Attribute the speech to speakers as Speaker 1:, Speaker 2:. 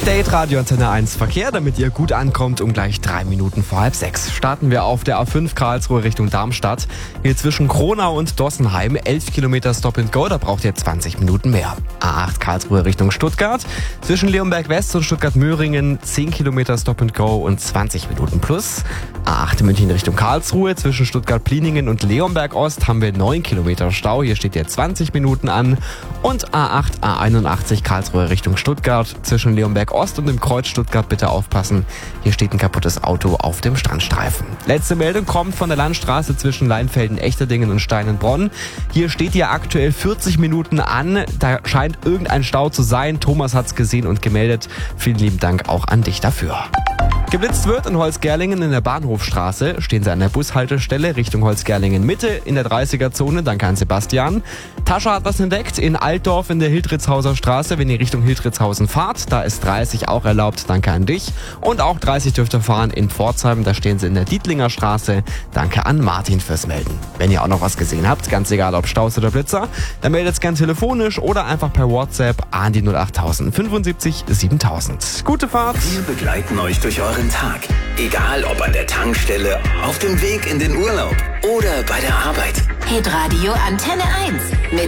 Speaker 1: Update Radio Antenne 1 Verkehr, damit ihr gut ankommt um gleich 3 Minuten vor halb 6. Starten wir auf der A5 Karlsruhe Richtung Darmstadt. Hier zwischen Kronau und Dossenheim 11 Kilometer Stop and Go, da braucht ihr 20 Minuten mehr. A8 Karlsruhe Richtung Stuttgart. Zwischen Leonberg West und Stuttgart-Möhringen 10 Kilometer Stop and Go und 20 Minuten plus. A8 München Richtung Karlsruhe. Zwischen Stuttgart-Pliningen und Leonberg Ost haben wir 9 Kilometer Stau. Hier steht ihr 20 Minuten an. Und A8 A81 Karlsruhe Richtung Stuttgart. Zwischen Leonberg Ost und dem Kreuz Stuttgart bitte aufpassen. Hier steht ein kaputtes Auto auf dem Strandstreifen. Letzte Meldung kommt von der Landstraße zwischen Leinfelden, Echterdingen und Steinenbronn. Hier steht ihr aktuell 40 Minuten an. Da scheint irgendein Stau zu sein. Thomas hat's gesehen und gemeldet. Vielen lieben Dank auch an dich dafür. Geblitzt wird in Holzgerlingen in der Bahnhofstraße. Stehen Sie an der Bushaltestelle Richtung Holzgerlingen Mitte in der 30er-Zone. Danke an Sebastian. Tascha hat was entdeckt in Altdorf in der Hildritzhauser Straße. Wenn ihr Richtung Hildritzhausen fahrt, da ist 30 auch erlaubt. Danke an dich. Und auch 30 dürft ihr fahren in Pforzheim. Da stehen Sie in der Dietlinger Straße. Danke an Martin fürs Melden. Wenn ihr auch noch was gesehen habt, ganz egal ob Staus oder Blitzer, dann meldet es gern telefonisch oder einfach per WhatsApp an die 08000 75 7000. Gute Fahrt.
Speaker 2: Wir begleiten euch durch euren Tag. Egal ob an der Tankstelle, auf dem Weg in den Urlaub oder bei der Arbeit.
Speaker 3: Hitradio Antenne 1 mit